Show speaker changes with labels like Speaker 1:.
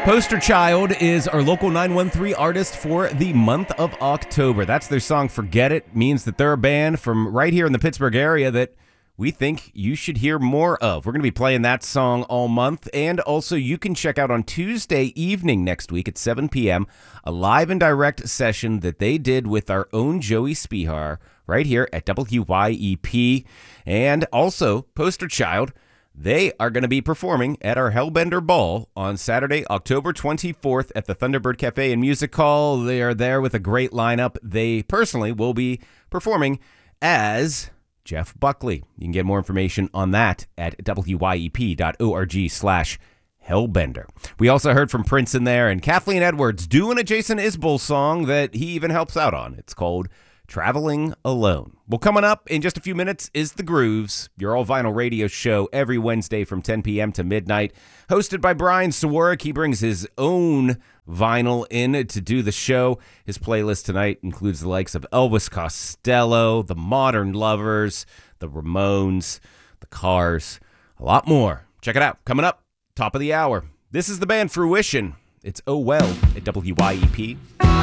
Speaker 1: Poster Child is our local 913 artist for the month of October. That's their song, Forget It. Means that they're a band from right here in the Pittsburgh area that we think you should hear more of. We're going to be playing that song all month. And also, you can check out on Tuesday evening next week at 7 p.m. a live and direct session that they did with our own Joey Spihar right here at WYEP. And also, Poster Child, they are going to be performing at our Hellbender Ball on Saturday, October 24th at the Thunderbird Cafe and Music Hall. They are there with a great lineup. They personally will be performing as Jeff Buckley. You can get more information on that at wyep.org/Hellbender. We also heard from Prince in there and Kathleen Edwards doing a Jason Isbell song that he even helps out on. It's called Traveling Alone. Well, coming up in just a few minutes is The Grooves, your all-vinyl radio show every Wednesday from 10 p.m. to midnight, hosted by Brian Sawarik. He brings his own vinyl in to do the show. His playlist tonight includes the likes of Elvis Costello, the Modern Lovers, the Ramones, the Cars, a lot more. Check it out. Coming up, top of the hour. This is the band Fruition. It's Oh Well at WYEP.